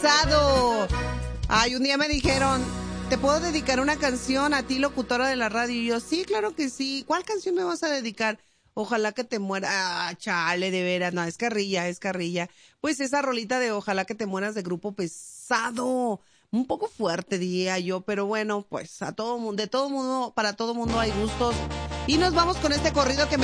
pesado. Ay, un día me dijeron, ¿te puedo dedicar una canción a ti, locutora de la radio? Y yo, sí, claro que sí. ¿Cuál canción me vas a dedicar? Ojalá que te mueras. Ah, chale, de veras. No, es carrilla, es carrilla. Pues esa rolita de Ojalá que te mueras de Grupo Pesado. Un poco fuerte, diría yo, pero bueno, pues a todo mundo, de todo mundo, para todo mundo hay gustos. Y nos vamos con este corrido que me